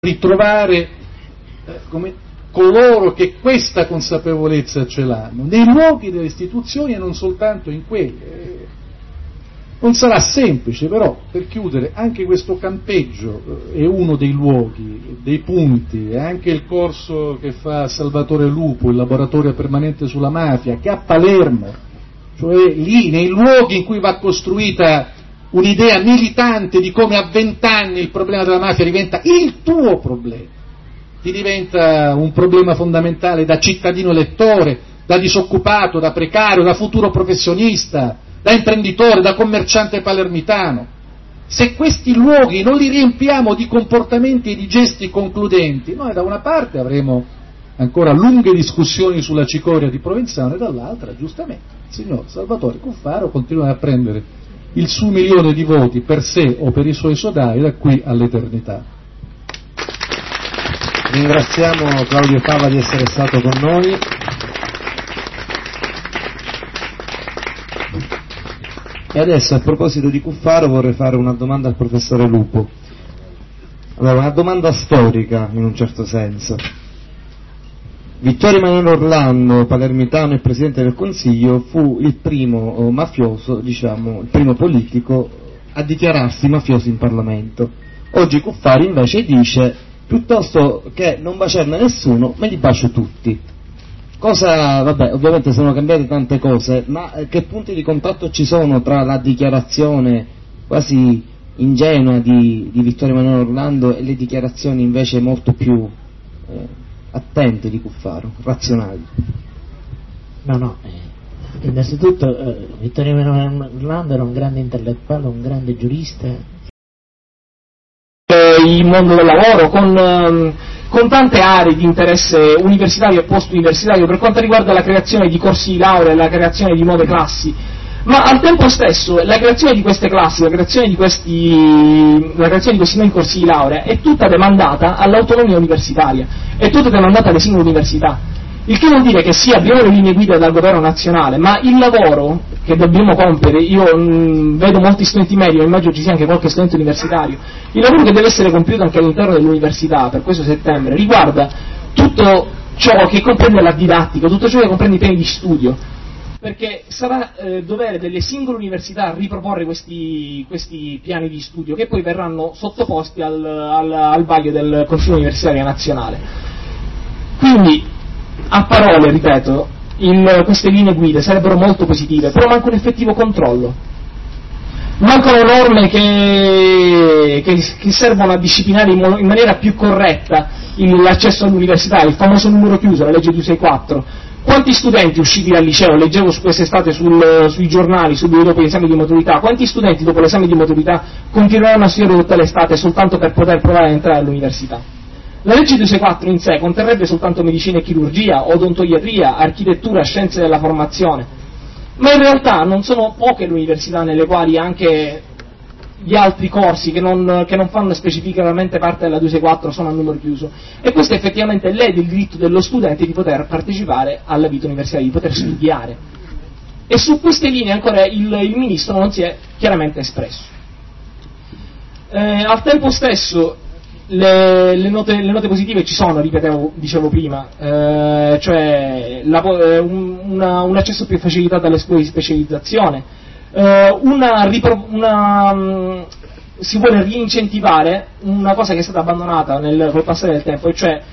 ritrovare coloro che questa consapevolezza ce l'hanno, nei luoghi delle istituzioni e non soltanto in quelli. Non sarà semplice, però, per chiudere, anche questo campeggio è uno dei luoghi, dei punti, è anche il corso che fa Salvatore Lupo, il laboratorio permanente sulla mafia, che a Palermo, cioè lì, nei luoghi in cui va costruita un'idea militante di come a 20 anni il problema della mafia diventa il tuo problema, ti diventa un problema fondamentale da cittadino elettore, da disoccupato, da precario, da futuro professionista, da imprenditore, da commerciante palermitano. Se questi luoghi non li riempiamo di comportamenti e di gesti concludenti, noi da una parte avremo ancora lunghe discussioni sulla cicoria di Provenzano e dall'altra, giustamente, il signor Salvatore Cuffaro continua a prendere il suo 1 milione di voti per sé o per i suoi sodali da qui all'eternità. Ringraziamo Claudio Fava di essere stato con noi. E adesso, a proposito di Cuffaro, vorrei fare una domanda al professore Lupo. Allora, una domanda storica, in un certo senso. Vittorio Emanuele Orlando, palermitano e Presidente del Consiglio, fu il primo mafioso, diciamo, il primo politico a dichiararsi mafioso in Parlamento. Oggi Cuffaro invece dice, piuttosto che non baciarne nessuno, me li bacio tutti. Vabbè, ovviamente sono cambiate tante cose, ma che punti di contatto ci sono tra la dichiarazione quasi ingenua di Vittorio Emanuele Orlando e le dichiarazioni invece molto più attente di Cuffaro, razionali? No, innanzitutto Vittorio Emanuele Orlando era un grande intellettuale, un grande giurista. Il mondo del lavoro con tante aree di interesse universitario e post-universitario per quanto riguarda la creazione di corsi di laurea e la creazione di nuove classi, ma al tempo stesso la creazione di queste classi, la creazione di questi nuovi corsi di laurea è tutta demandata all'autonomia universitaria, è tutta demandata alle singole università. Il che vuol dire che sì, abbiamo le linee guida dal governo nazionale, ma il lavoro che dobbiamo compiere, io vedo molti studenti medi, ma immagino ci sia anche qualche studente universitario, il lavoro che deve essere compiuto anche all'interno dell'università per questo settembre riguarda tutto ciò che comprende la didattica, tutto ciò che comprende i piani di studio, perché sarà dovere delle singole università riproporre questi piani di studio che poi verranno sottoposti al vaglio del Consiglio Universitario Nazionale. Quindi, a parole, ripeto, queste linee guida sarebbero molto positive, però manca un effettivo controllo. Mancano norme che servono a disciplinare in maniera più corretta l'accesso all'università, il famoso numero chiuso, la legge 264. Quanti studenti usciti dal liceo, leggevo quest'estate sui giornali, subito dopo gli esami di maturità, quanti studenti dopo l'esame di maturità continueranno a studiare tutta l'estate soltanto per poter provare ad entrare all'università? La legge 264 in sé conterrebbe soltanto medicina e chirurgia, odontoiatria, architettura, scienze della formazione, ma in realtà non sono poche le università nelle quali anche gli altri corsi che non fanno specificamente parte della 264 sono a numero chiuso, e questo effettivamente lede il diritto dello studente di poter partecipare alla vita universitaria, di poter studiare, e su queste linee ancora il Ministro non si è chiaramente espresso. Al tempo stesso le note positive ci sono, dicevo prima, cioè un accesso più facilitato alle scuole di specializzazione, si vuole rincentivare una cosa che è stata abbandonata col passare del tempo, e cioè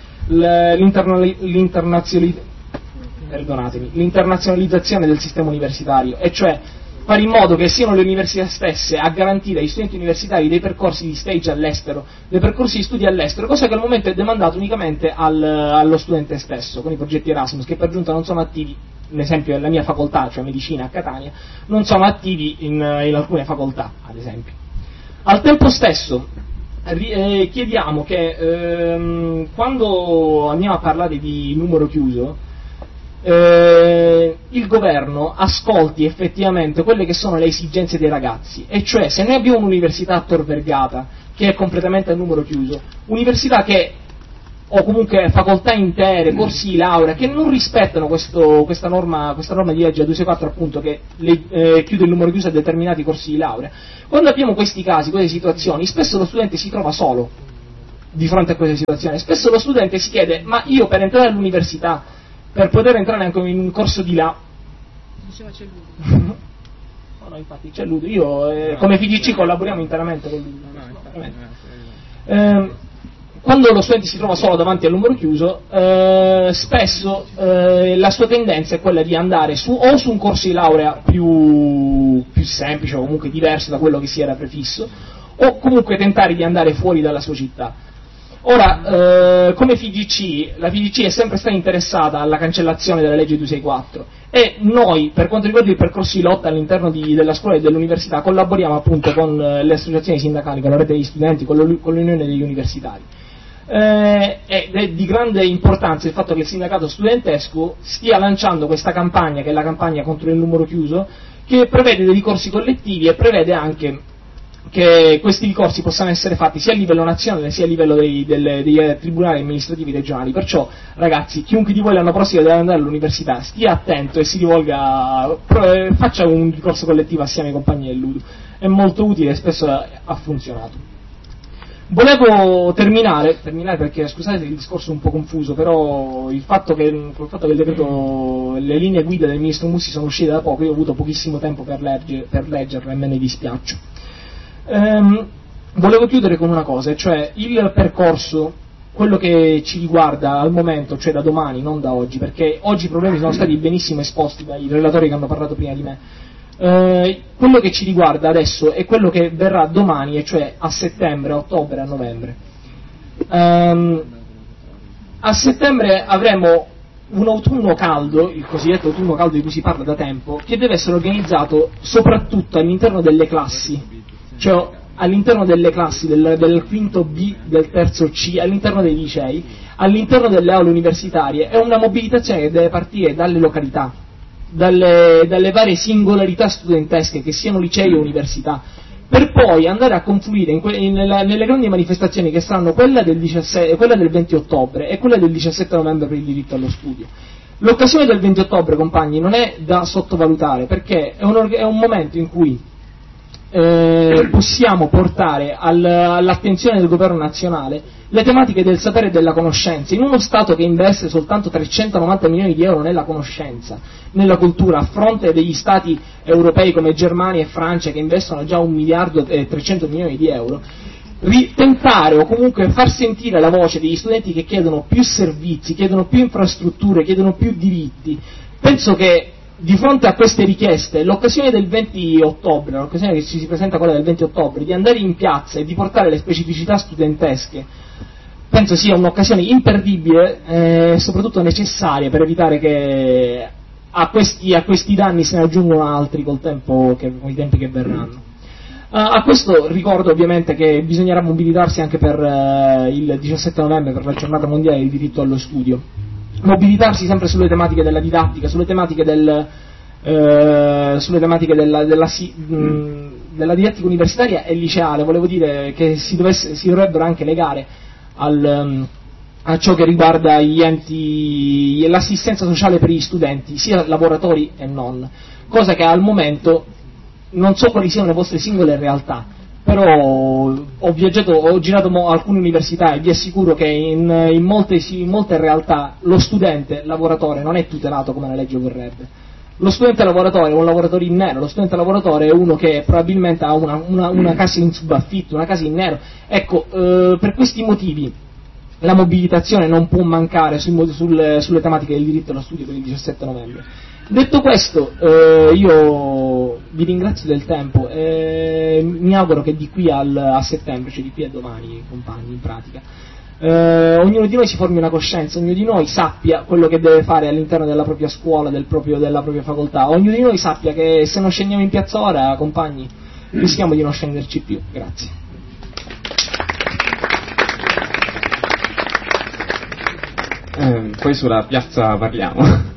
l'internazionalizzazione del sistema universitario, e cioè fare in modo che siano le università stesse a garantire agli studenti universitari dei percorsi di stage all'estero, dei percorsi di studi all'estero, cosa che al momento è demandata unicamente allo studente stesso, con i progetti Erasmus, che per giunta non sono attivi. L'esempio della mia facoltà, cioè medicina a Catania, non sono attivi in alcune facoltà, ad esempio. Al tempo stesso chiediamo che quando andiamo a parlare di numero chiuso, il governo ascolti effettivamente quelle che sono le esigenze dei ragazzi, e cioè se noi abbiamo un'università a Tor Vergata che è completamente a numero chiuso, università che o comunque facoltà intere, corsi di laurea che non rispettano questa norma di legge 264, appunto, che chiude il numero chiuso a determinati corsi di laurea. Quando abbiamo questi casi, queste situazioni, spesso lo studente si trova solo, di fronte a questa situazione. Spesso lo studente si chiede: ma io per entrare all'università, per poter entrare anche in un corso di là, diceva c'è Ludo. No, infatti c'è Ludo, io come FIGC collaboriamo interamente con Ludo. Quando lo studente si trova solo davanti al numero chiuso, spesso la sua tendenza è quella di andare su un corso di laurea più semplice o comunque diverso da quello che si era prefisso, o comunque tentare di andare fuori dalla sua città. Ora, come FIGC, la FIGC è sempre stata interessata alla cancellazione della legge 264 e noi, per quanto riguarda il percorso di lotta all'interno della scuola e dell'università, collaboriamo appunto con le associazioni sindacali, con la rete degli studenti, con l'unione degli universitari. Ed è di grande importanza il fatto che il sindacato studentesco stia lanciando questa campagna, che è la campagna contro il numero chiuso, che prevede dei ricorsi collettivi e prevede anche che questi ricorsi possano essere fatti sia a livello nazionale sia a livello dei tribunali amministrativi regionali. Perciò, ragazzi, chiunque di voi l'anno prossimo deve andare all'università stia attento e si rivolga, faccia un ricorso collettivo assieme ai compagni del Ludo, è molto utile e spesso ha funzionato. Volevo terminare perché, scusate il discorso è un po' confuso, però il fatto che il decreto, le linee guida del ministro Mussi sono uscite da poco, io ho avuto pochissimo tempo per leggerle e me ne dispiaccio. Volevo chiudere con una cosa, cioè il percorso, quello che ci riguarda al momento, cioè da domani, non da oggi, perché oggi i problemi sono stati benissimo esposti dai relatori che hanno parlato prima di me. Quello che ci riguarda adesso è quello che verrà domani, e cioè a settembre, a ottobre, a novembre. A settembre avremo un autunno caldo, il cosiddetto autunno caldo di cui si parla da tempo, che deve essere organizzato soprattutto all'interno delle classi, cioè all'interno delle classi del quinto B, del terzo C, all'interno dei licei, all'interno delle aule universitarie. È una mobilitazione che deve partire dalle località, dalle varie singolarità studentesche, che siano licei o università, per poi andare a confluire nelle grandi manifestazioni che saranno quella del 20 ottobre e quella del 17 novembre per il diritto allo studio. L'occasione del 20 ottobre, compagni, non è da sottovalutare, perché è un momento in cui possiamo portare all'attenzione del governo nazionale le tematiche del sapere e della conoscenza, in uno Stato che investe soltanto 390 milioni di euro nella conoscenza, nella cultura, a fronte degli Stati europei come Germania e Francia che investono già 1 miliardo e 300 milioni di euro. Tentare o comunque far sentire la voce degli studenti che chiedono più servizi, chiedono più infrastrutture, chiedono più diritti. Penso che di fronte a queste richieste l'occasione del 20 ottobre, l'occasione che ci si presenta quella del 20 ottobre, di andare in piazza e di portare le specificità studentesche, penso sia un'occasione imperdibile e soprattutto necessaria per evitare che a questi danni se ne aggiungono altri con i tempi che verranno. A questo ricordo ovviamente che bisognerà mobilitarsi anche per il 17 novembre, per la giornata mondiale del diritto allo studio. Mobilitarsi sempre sulle tematiche della didattica, sulle tematiche della didattica universitaria e liceale. Volevo dire che si dovrebbero anche legare a ciò che riguarda gli enti, l'assistenza sociale per gli studenti, sia lavoratori e non, cosa che al momento non so quali siano le vostre singole realtà, però ho girato alcune università e vi assicuro che in molte realtà lo studente lavoratore non è tutelato come la legge vorrebbe. Lo studente lavoratore è un lavoratore in nero, lo studente lavoratore è uno che probabilmente ha una casa in subaffitto, una casa in nero. Ecco, per questi motivi la mobilitazione non può mancare sulle tematiche del diritto allo studio per il 17 novembre. Detto questo, io vi ringrazio del tempo e mi auguro che di qui a settembre, cioè di qui a domani, compagni, in pratica, ognuno di noi si formi una coscienza, ognuno di noi sappia quello che deve fare all'interno della propria scuola, della propria facoltà, ognuno di noi sappia che se non scendiamo in piazza ora, compagni, rischiamo di non scenderci più. Grazie. Poi sulla piazza parliamo.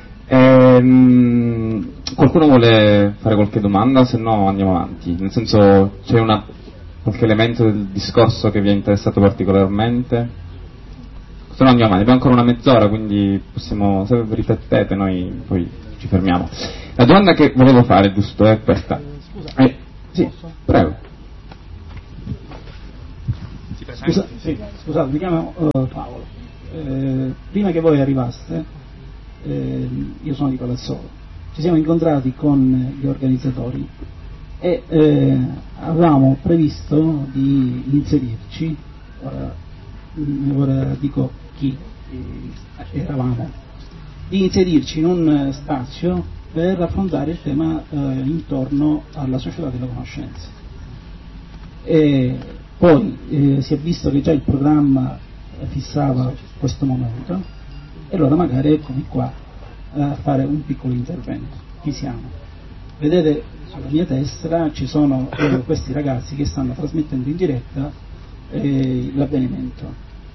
Qualcuno vuole fare qualche domanda? Se no andiamo avanti. Nel senso, c'è qualche elemento del discorso che vi ha interessato particolarmente? Se no andiamo avanti. Abbiamo ancora una mezz'ora, quindi possiamo, se riflettete noi poi ci fermiamo. La domanda che volevo fare, giusto, è questa. Scusa, sì, prego. Scusate, mi chiamo Paolo. Prima che voi arrivaste, io sono di Palazzolo, ci siamo incontrati con gli organizzatori e avevamo previsto di inserirci, ora dico chi eravamo, di inserirci in un spazio per affrontare il tema intorno alla società della conoscenza. E poi si è visto che già il programma fissava questo momento e allora magari eccomi qua a fare un piccolo intervento. Chi siamo? Vedete sulla mia destra ci sono questi ragazzi che stanno trasmettendo in diretta l'avvenimento.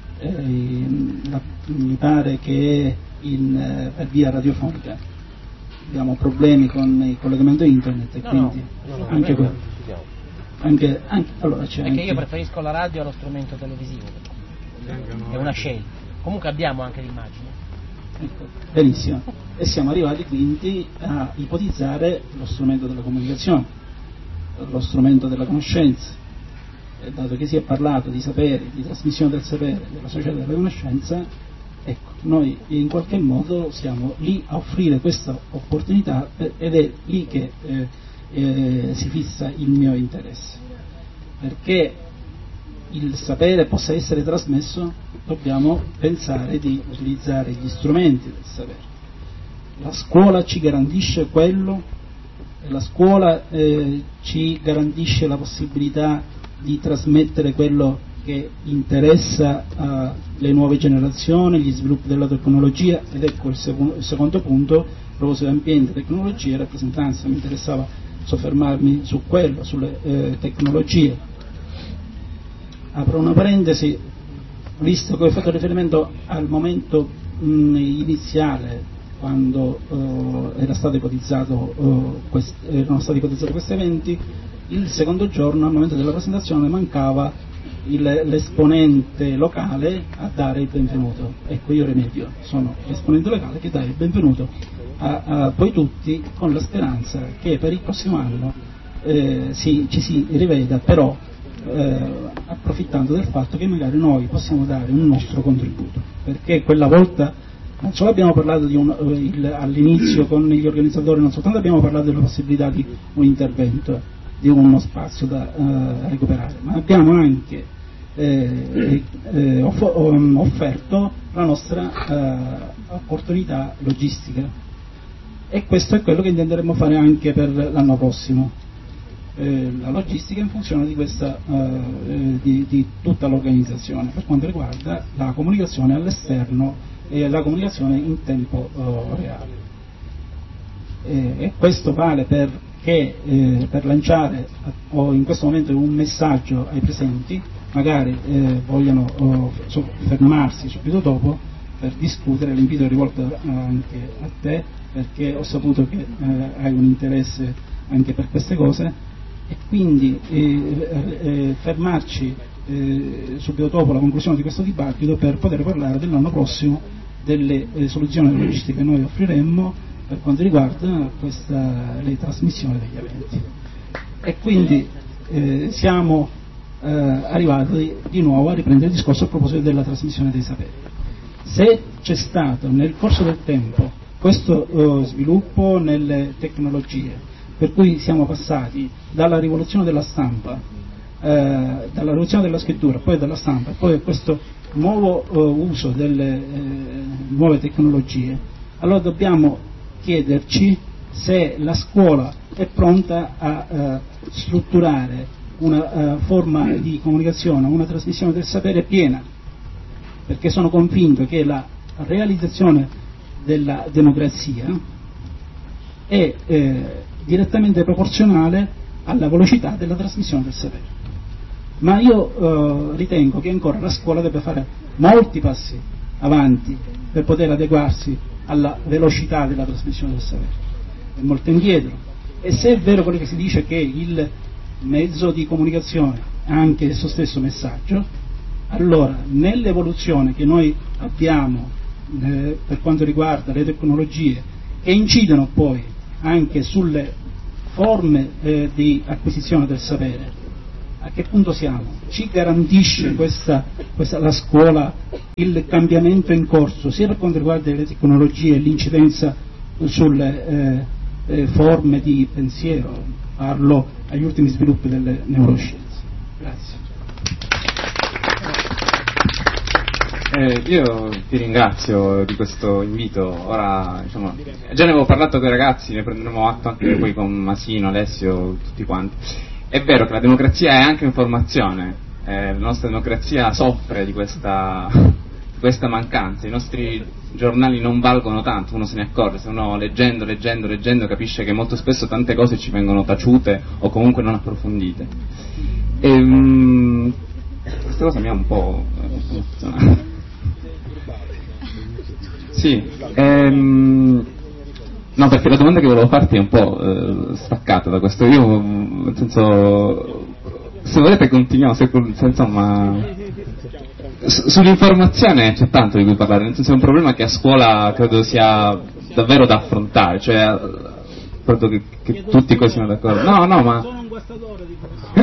Mi pare che per via radiofonica abbiamo problemi con il collegamento internet e quindi anche quello. Allora c'è perché io preferisco la radio allo strumento televisivo, è una scelta. Comunque abbiamo anche l'immagine. Ecco, benissimo. E siamo arrivati quindi a ipotizzare lo strumento della comunicazione, lo strumento della conoscenza. E dato che si è parlato di sapere, di trasmissione del sapere, della società della conoscenza, ecco, noi in qualche modo siamo lì a offrire questa opportunità ed è lì che si fissa il mio interesse, perché il sapere possa essere trasmesso dobbiamo pensare di utilizzare gli strumenti del sapere. La scuola ci garantisce quello, e la scuola ci garantisce la possibilità di trasmettere quello che interessa le nuove generazioni, gli sviluppi della tecnologia, ed ecco il secondo punto, a proposito di ambiente, tecnologia e rappresentanza. Mi interessava soffermarmi su quello, sulle tecnologie. Apro una parentesi, visto che ho fatto riferimento al momento iniziale, quando erano stati ipotizzati questi eventi. Il secondo giorno, al momento della presentazione, mancava l'esponente locale a dare il benvenuto. Ecco, io Remedio sono l'esponente locale che dà il benvenuto a voi tutti, con la speranza che per il prossimo anno ci si riveda, però approfittando del fatto che magari noi possiamo dare un nostro contributo, perché quella volta non solo abbiamo parlato all'inizio con gli organizzatori, non soltanto abbiamo parlato della possibilità di un intervento, di uno spazio da recuperare, ma abbiamo anche offerto la nostra opportunità logistica, e questo è quello che intenderemo fare anche per l'anno prossimo, la logistica in funzione di questa di tutta l'organizzazione per quanto riguarda la comunicazione all'esterno e la comunicazione in tempo reale, e questo vale per lanciare in questo momento un messaggio ai presenti, magari vogliono fermarsi subito dopo per discutere. L'invito è rivolto anche a te, perché ho saputo che hai un interesse anche per queste cose, e quindi fermarci subito dopo la conclusione di questo dibattito per poter parlare dell'anno prossimo delle soluzioni logistiche che noi offriremmo per quanto riguarda le trasmissioni degli eventi. E quindi siamo arrivati di nuovo a riprendere il discorso a proposito della trasmissione dei saperi. Se c'è stato nel corso del tempo questo sviluppo nelle tecnologie, per cui siamo passati dalla rivoluzione della stampa, dalla rivoluzione della scrittura, poi della stampa, poi a questo nuovo uso delle nuove tecnologie, allora dobbiamo chiederci se la scuola è pronta a strutturare una forma di comunicazione, una trasmissione del sapere piena, perché sono convinto che la realizzazione della democrazia è direttamente proporzionale alla velocità della trasmissione del sapere. Ma io ritengo che ancora la scuola debba fare molti passi avanti per poter adeguarsi alla velocità della trasmissione del sapere, è molto indietro. E se è vero quello che si dice, che il mezzo di comunicazione ha anche il suo stesso messaggio, allora nell'evoluzione che noi abbiamo per quanto riguarda le tecnologie, che incidono poi anche sulle forme di acquisizione del sapere, A che punto siamo? Ci garantisce la scuola il cambiamento in corso, sia per quanto riguarda le tecnologie e l'incidenza sulle forme di pensiero, parlo agli ultimi sviluppi delle neuroscienze. Grazie. Io ti ringrazio di questo invito. Ora, diciamo, già ne avevo parlato con i ragazzi, ne prenderemo atto anche poi con Masino, Alessio, tutti quanti. È vero che la democrazia è anche informazione, la nostra democrazia soffre di questa mancanza, i nostri giornali non valgono tanto, uno se ne accorge, se uno leggendo capisce che molto spesso tante cose ci vengono taciute o comunque non approfondite. Questa cosa mi ha un po' emozionato. Sì, no, perché la domanda che volevo farti è un po' staccata da questo. Io, nel senso, se volete continuiamo, insomma, sull'informazione c'è tanto di cui parlare, nel senso è un problema che a scuola credo sia davvero da affrontare, cioè credo che tutti qua siano d'accordo. No, ma sono un guastatore di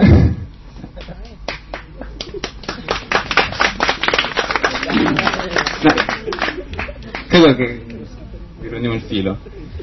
credo che riprendiamo il filo.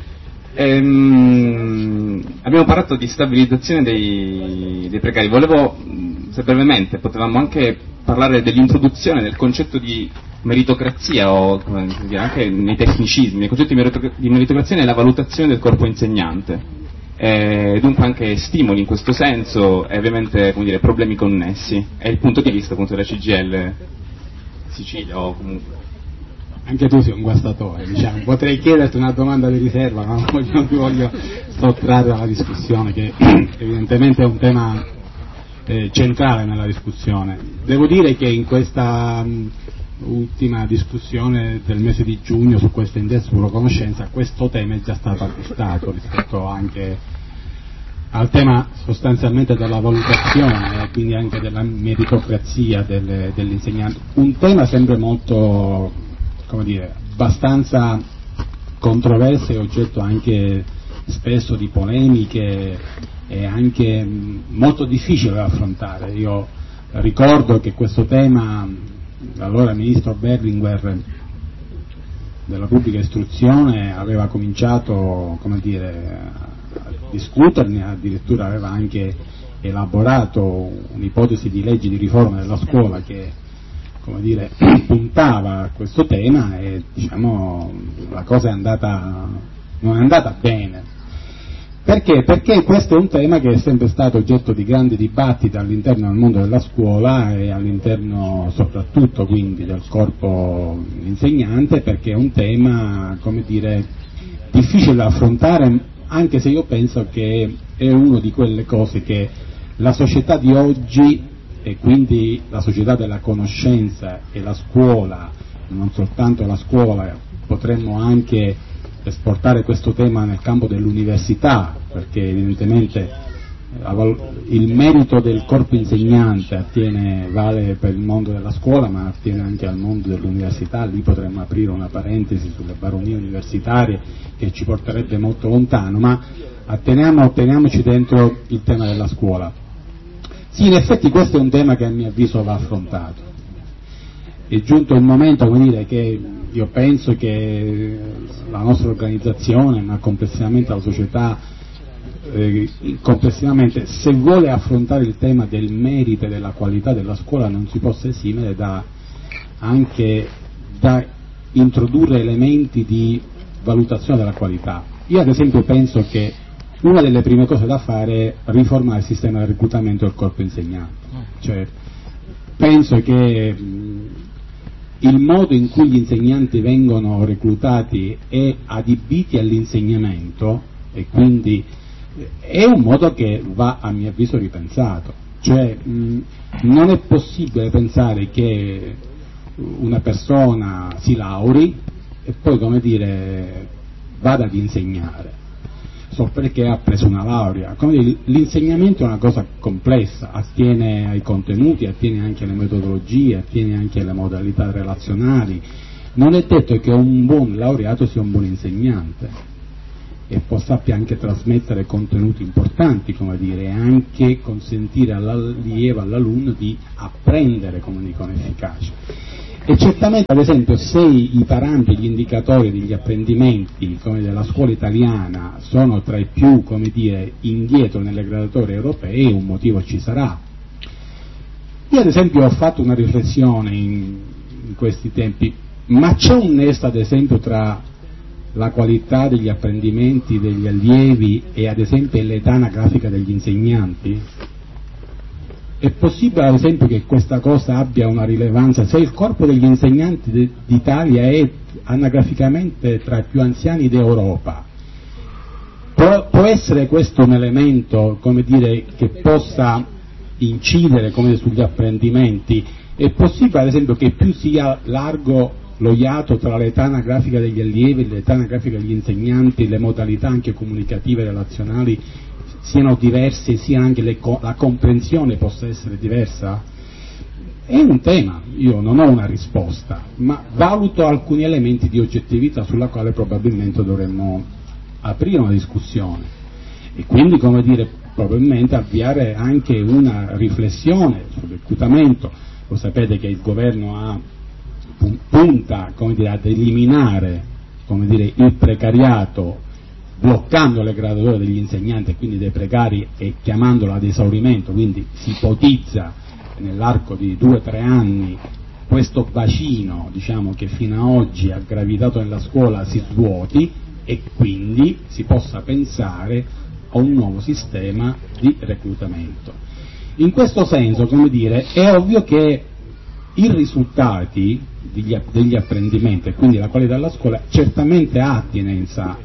Abbiamo parlato di stabilizzazione dei precari. Volevo, se brevemente, potevamo anche parlare dell'introduzione del concetto di meritocrazia o come dire, anche nei tecnicismi, il concetto di meritocrazia nella valutazione del corpo insegnante. Dunque anche stimoli in questo senso e ovviamente, come dire, problemi connessi. È il punto di vista appunto della CGIL Sicilia o comunque. Anche tu sei un guastatore, diciamo. Potrei chiederti una domanda di riserva, ma non ti voglio sottrarre dalla discussione, che evidentemente è un tema centrale nella discussione. Devo dire che in questa ultima discussione del mese di giugno su questo index sulla conoscenza, questo tema è già stato acquistato rispetto anche al tema sostanzialmente della valutazione e quindi anche della meritocrazia dell'insegnante. Un tema sempre molto, come dire, abbastanza controverso e oggetto anche spesso di polemiche e anche molto difficile da affrontare. Io ricordo che questo tema l'allora ministro Berlinguer della pubblica istruzione aveva cominciato, come dire, a discuterne, addirittura aveva anche elaborato un'ipotesi di legge di riforma della scuola che, come dire, puntava a questo tema e, diciamo, la cosa non è andata bene. Perché? Perché questo è un tema che è sempre stato oggetto di grandi dibattiti all'interno del mondo della scuola e all'interno soprattutto quindi del corpo insegnante, perché è un tema, come dire, difficile da affrontare, anche se io penso che è una di quelle cose che la società di oggi e quindi la società della conoscenza e la scuola, non soltanto la scuola, potremmo anche esportare questo tema nel campo dell'università, perché evidentemente il merito del corpo insegnante vale per il mondo della scuola ma attiene anche al mondo dell'università. Lì potremmo aprire una parentesi sulle baronie universitarie che ci porterebbe molto lontano, ma teniamoci dentro il tema della scuola. Sì, in effetti questo è un tema che a mio avviso va affrontato. È giunto il momento, come dire, che io penso che la nostra organizzazione, ma complessivamente la società, complessivamente, se vuole affrontare il tema del merito e della qualità della scuola, non si possa esimere anche da introdurre elementi di valutazione della qualità. Io ad esempio penso che una delle prime cose da fare è riformare il sistema di reclutamento del corpo insegnante. Cioè, penso che il modo in cui gli insegnanti vengono reclutati e adibiti all'insegnamento, e quindi è un modo che va a mio avviso ripensato. Cioè non è possibile pensare che una persona si lauri e poi, come dire, vada ad insegnare solo perché ha preso una laurea. Come dire, l'insegnamento è una cosa complessa, attiene ai contenuti, attiene anche alle metodologie, attiene anche alle modalità relazionali. Non è detto che un buon laureato sia un buon insegnante e sappia anche trasmettere contenuti importanti, come dire, e anche consentire all'allievo, all'alunno di apprendere, come dicono, efficace. E certamente, ad esempio, se i parametri, gli indicatori degli apprendimenti della scuola italiana sono tra i più, come dire, indietro nelle graduatorie europee, un motivo ci sarà. Io ad esempio ho fatto una riflessione in questi tempi, ma c'è un nesso ad esempio tra la qualità degli apprendimenti degli allievi e ad esempio l'età anagrafica degli insegnanti? È possibile ad esempio che questa cosa abbia una rilevanza se il corpo degli insegnanti d'Italia è anagraficamente tra i più anziani d'Europa? Può essere questo un elemento, come dire, che possa incidere, come dire, sugli apprendimenti? È possibile ad esempio che più sia largo lo iato tra l'età anagrafica degli allievi e l'età anagrafica degli insegnanti, le modalità anche comunicative e relazionali siano diverse, sia anche la comprensione possa essere diversa? È un tema, io non ho una risposta, ma valuto alcuni elementi di oggettività sulla quale probabilmente dovremmo aprire una discussione e quindi, come dire, probabilmente avviare anche una riflessione sul reclutamento. Lo sapete che il governo punta, come dire, ad eliminare, come dire, il precariato, bloccando le graduatorie degli insegnanti e quindi dei precari e chiamandolo ad esaurimento, quindi si ipotizza nell'arco di 2 o 3 anni questo bacino, diciamo, che fino a oggi ha gravitato nella scuola si svuoti e quindi si possa pensare a un nuovo sistema di reclutamento. In questo senso, come dire, è ovvio che i risultati degli apprendimenti e quindi la qualità della scuola certamente ha attinenza.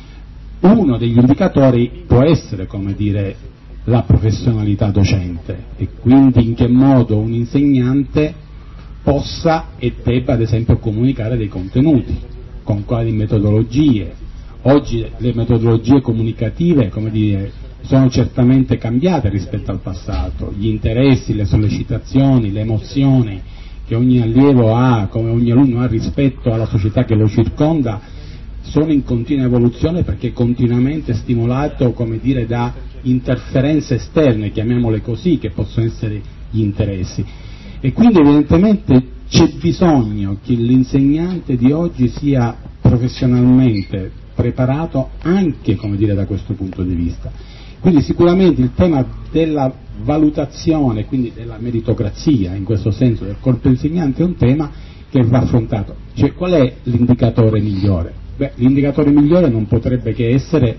Uno degli indicatori può essere, come dire, la professionalità docente e quindi in che modo un insegnante possa e debba ad esempio comunicare dei contenuti, con quali metodologie. Oggi le metodologie comunicative, come dire, sono certamente cambiate rispetto al passato, gli interessi, le sollecitazioni, le emozioni che ogni allievo ha, come ogni alunno ha rispetto alla società che lo circonda, sono in continua evoluzione perché è continuamente stimolato, come dire, da interferenze esterne, chiamiamole così, che possono essere gli interessi. E quindi evidentemente c'è bisogno che l'insegnante di oggi sia professionalmente preparato anche, come dire, da questo punto di vista. Quindi sicuramente il tema della valutazione, quindi della meritocrazia, in questo senso del corpo insegnante, è un tema che va affrontato. Cioè, qual è l'indicatore migliore? Beh, l'indicatore migliore non potrebbe che essere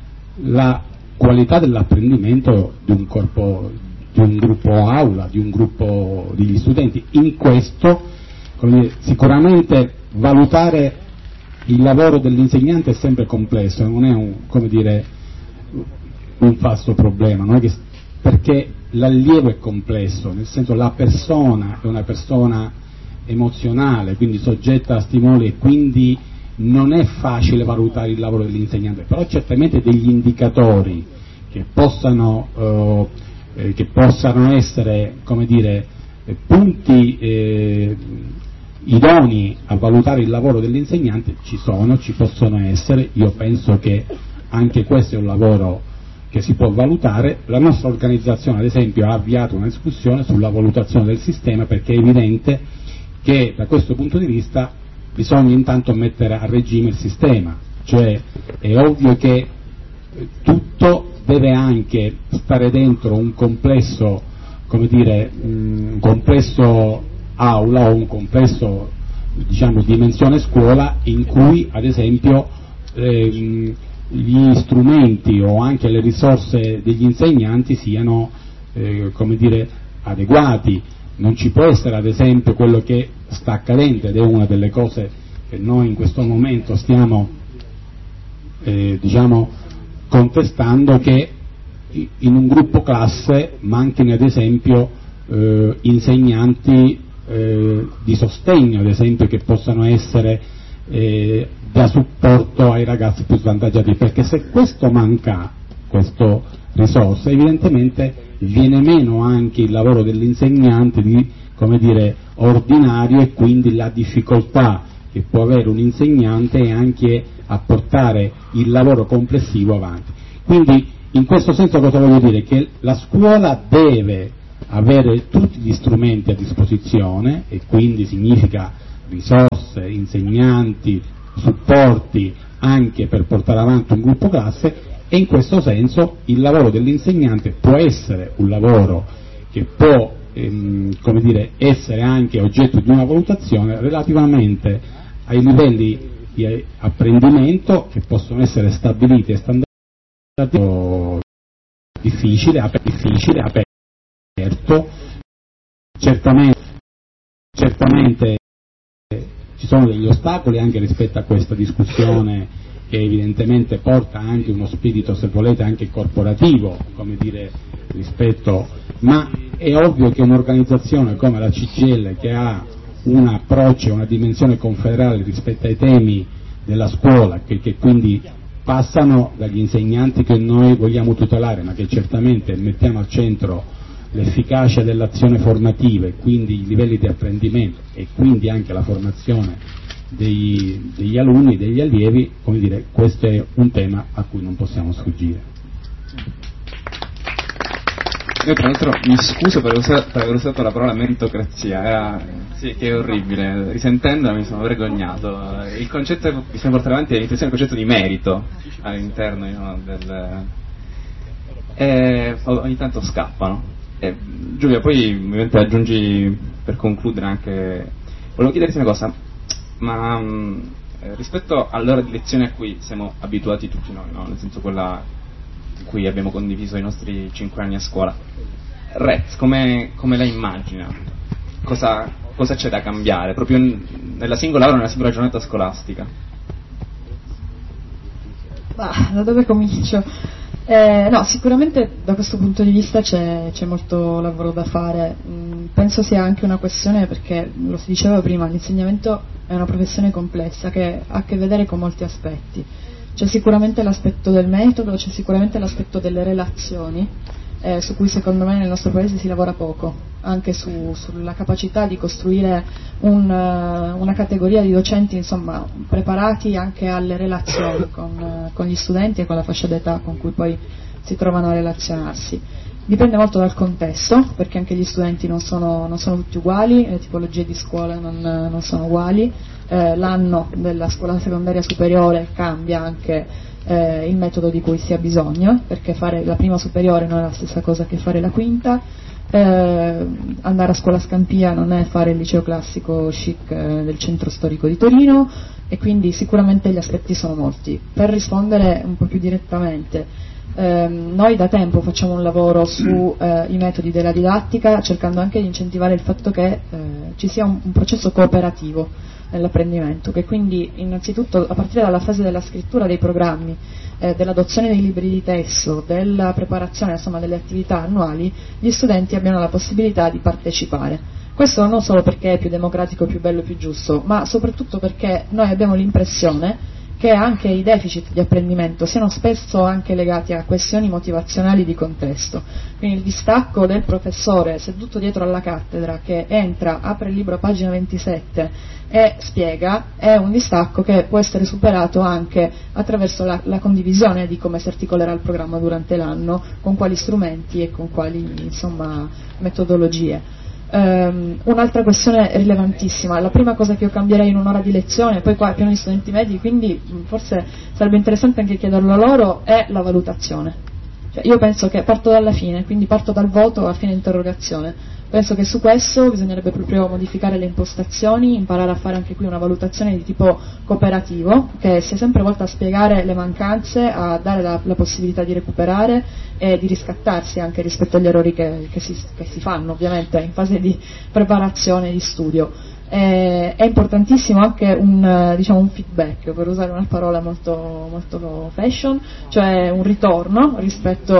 la qualità dell'apprendimento di un corpo, di un gruppo aula, di un gruppo degli studenti. In questo, come dire, sicuramente valutare il lavoro dell'insegnante è sempre complesso, non è un falso problema, non è che, perché l'allievo è complesso, nel senso la persona è una persona emozionale, quindi soggetta a stimoli e quindi non è facile valutare il lavoro dell'insegnante, però certamente degli indicatori che possano essere, come dire, punti idonei a valutare il lavoro dell'insegnante ci possono essere. Io penso che anche questo è un lavoro che si può valutare. La nostra organizzazione ad esempio ha avviato una discussione sulla valutazione del sistema, perché è evidente che da questo punto di vista bisogna intanto mettere a regime il sistema, cioè è ovvio che tutto deve anche stare dentro un complesso, come dire, un complesso aula o un complesso, diciamo, dimensione scuola, in cui ad esempio gli strumenti o anche le risorse degli insegnanti siano come dire, adeguati. Non ci può essere ad esempio quello che sta accadendo, ed è una delle cose che noi in questo momento stiamo diciamo contestando, che in un gruppo classe manchino ad esempio insegnanti di sostegno, ad esempio, che possano essere da supporto ai ragazzi più svantaggiati, perché se questo manca, questa risorsa, evidentemente viene meno anche il lavoro dell'insegnante di, come dire, ordinario, e quindi la difficoltà che può avere un insegnante e anche a portare il lavoro complessivo avanti. Quindi in questo senso cosa voglio dire? Che la scuola deve avere tutti gli strumenti a disposizione, e quindi significa risorse, insegnanti, supporti anche per portare avanti un gruppo classe, e in questo senso il lavoro dell'insegnante può essere un lavoro che può come dire, essere anche oggetto di una valutazione relativamente ai livelli di apprendimento che possono essere stabiliti e standardizzati. Difficile, aperto, certamente ci sono degli ostacoli anche rispetto a questa discussione, che evidentemente porta anche uno spirito, se volete, anche corporativo, come dire, rispetto, ma è ovvio che un'organizzazione come la CGIL, che ha un approccio, una dimensione confederale rispetto ai temi della scuola, che quindi passano dagli insegnanti che noi vogliamo tutelare, ma che certamente mettiamo al centro l'efficacia dell'azione formativa e quindi i livelli di apprendimento e quindi anche la formazione degli alunni, degli allievi, come dire, questo è un tema a cui non possiamo sfuggire. Io tra l'altro mi scuso per aver usato la parola meritocrazia, sì, che è orribile, risentendola mi sono vergognato. Il concetto che bisogna portare avanti è l'intenzione del concetto di merito all'interno ogni tanto scappano. Giulia, poi ovviamente aggiungi per concludere anche, volevo chiederti una cosa, ma rispetto all'ora di lezione a cui siamo abituati tutti noi, no? Nel senso quella in cui abbiamo condiviso i nostri 5 anni a scuola, Rez, come la immagina? Cosa c'è da cambiare proprio nella singola ora, nella singola giornata scolastica? Da dove comincio? No, sicuramente da questo punto di vista c'è molto lavoro da fare. Penso sia anche una questione, perché lo si diceva prima, l'insegnamento è una professione complessa che ha a che vedere con molti aspetti. C'è sicuramente l'aspetto del metodo, c'è sicuramente l'aspetto delle relazioni, su cui secondo me nel nostro paese si lavora poco, anche sulla capacità di costruire una categoria di docenti, insomma, preparati anche alle relazioni con gli studenti e con la fascia d'età con cui poi si trovano a relazionarsi. Dipende molto dal contesto, perché anche gli studenti non sono tutti uguali, le tipologie di scuola non sono uguali, l'anno della scuola secondaria superiore cambia anche il metodo di cui si ha bisogno, perché fare la prima superiore non è la stessa cosa che fare la quinta, andare a scuola Scampia non è fare il liceo classico chic del centro storico di Torino, e quindi sicuramente gli aspetti sono molti. Per rispondere un po' più direttamente, noi da tempo facciamo un lavoro sui metodi della didattica, cercando anche di incentivare il fatto che ci sia un processo cooperativo nell'apprendimento, che quindi innanzitutto a partire dalla fase della scrittura dei programmi, dell'adozione dei libri di testo, della preparazione, insomma, delle attività annuali, gli studenti abbiano la possibilità di partecipare. Questo non solo perché è più democratico, più bello, più giusto, ma soprattutto perché noi abbiamo l'impressione che anche i deficit di apprendimento siano spesso anche legati a questioni motivazionali di contesto. Quindi il distacco del professore seduto dietro alla cattedra, che entra, apre il libro a pagina 27 e spiega, è un distacco che può essere superato anche attraverso la condivisione di come si articolerà il programma durante l'anno, con quali strumenti e con quali, insomma, metodologie. Un'altra questione rilevantissima, la prima cosa che io cambierei in un'ora di lezione, poi qua è pieno di studenti medi, quindi forse sarebbe interessante anche chiederlo a loro, è la valutazione. Cioè, io penso che parto dalla fine, quindi parto dal voto a fine interrogazione. Penso che su questo bisognerebbe proprio modificare le impostazioni, imparare a fare anche qui una valutazione di tipo cooperativo, che sia sempre volta a spiegare le mancanze, a dare la possibilità di recuperare e di riscattarsi anche rispetto agli errori che si fanno ovviamente in fase di preparazione e di studio. È importantissimo anche un feedback, per usare una parola molto, molto fashion, cioè un ritorno rispetto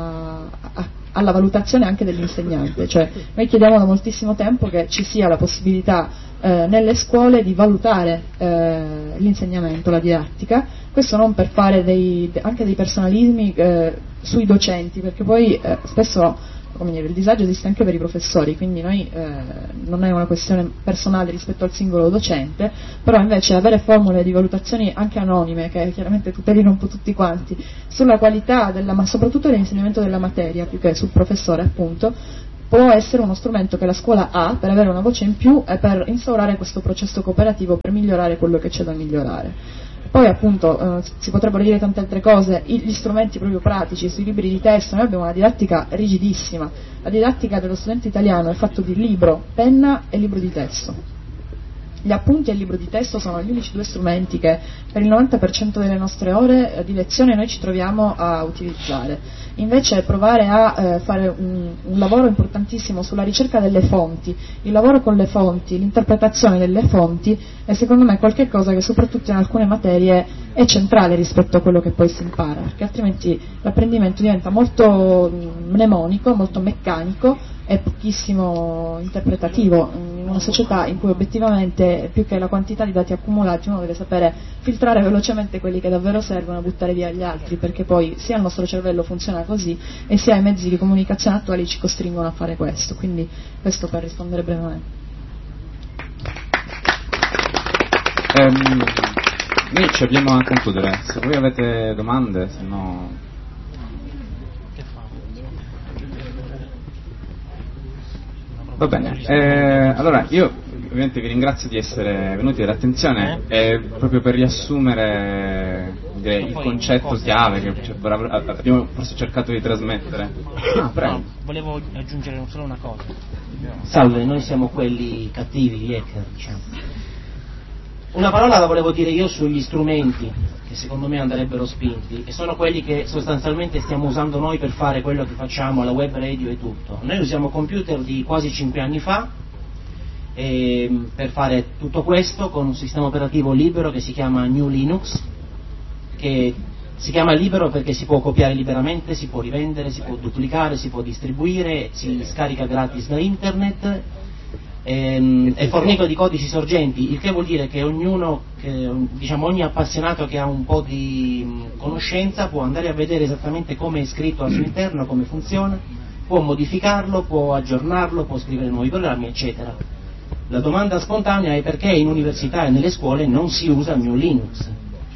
alla valutazione anche dell'insegnante. Cioè, noi chiediamo da moltissimo tempo che ci sia la possibilità nelle scuole di valutare l'insegnamento, la didattica, questo non per fare anche dei personalismi sui docenti, perché poi spesso il disagio esiste anche per i professori, quindi noi non è una questione personale rispetto al singolo docente, però invece avere formule di valutazioni anche anonime, che chiaramente tutelino un po' tutti quanti, sulla qualità ma soprattutto dell'insegnamento della materia, più che sul professore appunto, può essere uno strumento che la scuola ha per avere una voce in più e per instaurare questo processo cooperativo, per migliorare quello che c'è da migliorare. Poi appunto si potrebbero dire tante altre cose, gli strumenti proprio pratici, sui libri di testo. Noi abbiamo una didattica rigidissima, la didattica dello studente italiano è fatta di libro, penna e libro di testo. Gli appunti e il libro di testo sono gli unici due strumenti che per il 90% delle nostre ore di lezione noi ci troviamo a utilizzare. Invece provare a fare un lavoro importantissimo sulla ricerca delle fonti, il lavoro con le fonti, l'interpretazione delle fonti è secondo me qualcosa che soprattutto in alcune materie è centrale rispetto a quello che poi si impara, perché altrimenti l'apprendimento diventa molto mnemonico, molto meccanico e pochissimo interpretativo in una società in cui obiettivamente più che la quantità di dati accumulati uno deve sapere filtrare velocemente quelli che davvero servono e buttare via gli altri, perché poi sia il nostro cervello funziona così e sia i mezzi di comunicazione attuali ci costringono a fare questo. Quindi questo per rispondere brevemente. Noi ci abbiamo a concludere, se voi avete domande, se no... Va bene, allora io ovviamente vi ringrazio di essere venuti all'attenzione e proprio per riassumere direi, il concetto chiave che abbiamo forse cercato di trasmettere. No, volevo aggiungere solo una cosa. Salve, noi siamo quelli cattivi, gli hacker, diciamo. Una parola la volevo dire io sugli strumenti che secondo me andrebbero spinti, e sono quelli che sostanzialmente stiamo usando noi per fare quello che facciamo, la web radio e tutto. Noi usiamo computer di quasi 5 anni fa per fare tutto questo con un sistema operativo libero che si chiama GNU Linux, che si chiama libero perché si può copiare liberamente, si può rivendere, si può duplicare, si può distribuire, si scarica gratis da internet, è fornito di codici sorgenti, il che vuol dire che ognuno, diciamo ogni appassionato che ha un po' di conoscenza può andare a vedere esattamente come è scritto al suo interno, come funziona, può modificarlo, può aggiornarlo, può scrivere nuovi programmi, eccetera. La domanda spontanea è perché in università e nelle scuole non si usa GNU Linux.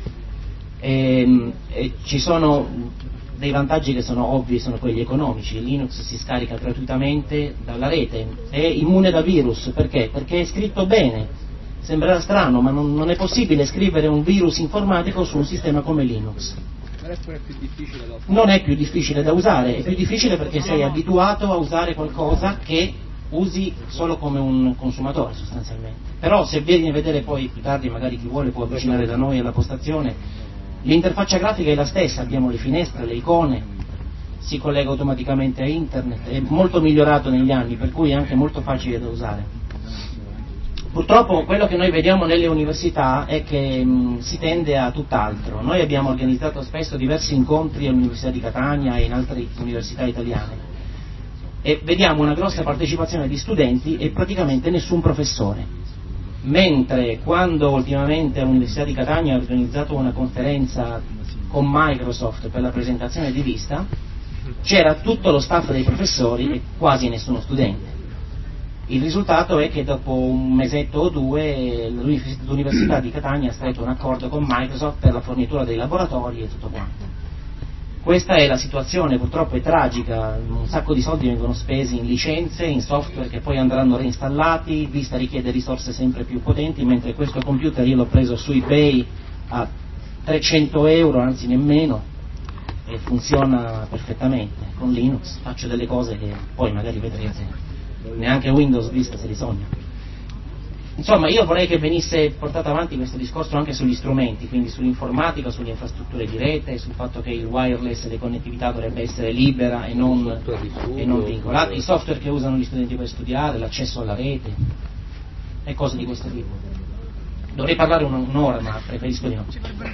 Ci sono dei vantaggi che sono ovvi, sono quelli economici. Linux si scarica gratuitamente dalla rete, è immune da virus, perché? Perché è scritto bene. Sembrerà strano, ma non è possibile scrivere un virus informatico su un sistema come Linux. Non è più difficile da usare, è più difficile perché sei abituato a usare qualcosa che usi solo come un consumatore sostanzialmente. Però se vieni a vedere poi più tardi, magari chi vuole può avvicinare da noi alla postazione, l'interfaccia grafica è la stessa, abbiamo le finestre, le icone, si collega automaticamente a internet, è molto migliorato negli anni, per cui è anche molto facile da usare. Purtroppo quello che noi vediamo nelle università è che si tende a tutt'altro. Noi abbiamo organizzato spesso diversi incontri all'Università di Catania e in altre università italiane e vediamo una grossa partecipazione di studenti e praticamente nessun professore. Mentre quando ultimamente all'Università di Catania ha organizzato una conferenza con Microsoft per la presentazione di Vista, c'era tutto lo staff dei professori e quasi nessuno studente. Il risultato è che dopo un mesetto o due l'Università di Catania ha stretto un accordo con Microsoft per la fornitura dei laboratori e tutto quanto. Questa è la situazione, purtroppo è tragica, un sacco di soldi vengono spesi in licenze, in software che poi andranno reinstallati, Vista richiede risorse sempre più potenti, mentre questo computer io l'ho preso su eBay a 300 euro, anzi nemmeno, e funziona perfettamente. Con Linux faccio delle cose che poi magari vedrete, neanche Windows Vista se li sogna. Insomma, io vorrei che venisse portato avanti questo discorso anche sugli strumenti, quindi sull'informatica, sulle infrastrutture di rete, sul fatto che il wireless e le connettività dovrebbe essere libera e non vincolata, i software che usano gli studenti per studiare, l'accesso alla rete e cose di questo tipo. Dovrei parlare un'ora, ma preferisco di no.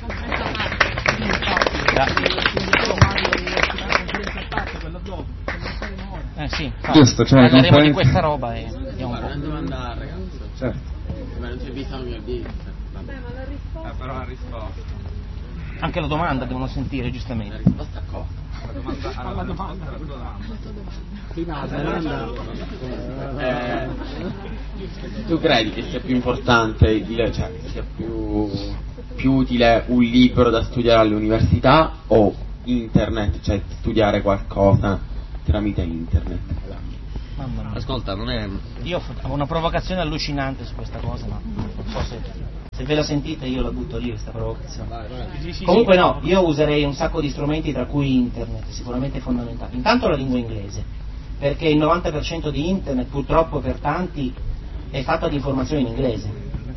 Sì, giusto, cioè parleremo di questa roba e vediamo un po'. Domanda, ragazzo. Certo. Ma non c'è bisogno di però la risposta. Anche la domanda devono sentire, giustamente. La risposta cosa? alla domanda. Prima la domanda. Tu credi che sia più importante, cioè che sia più utile un libro da studiare all'università o internet, cioè studiare qualcosa tramite internet? Mamma mia. Ascolta, non è... Io ho una provocazione allucinante su questa cosa, ma non so se ve la sentite, io la butto lì questa provocazione. Comunque no, io userei un sacco di strumenti, tra cui internet, sicuramente fondamentale. Intanto la lingua inglese, perché il 90% di internet purtroppo per tanti è fatta di informazioni in inglese,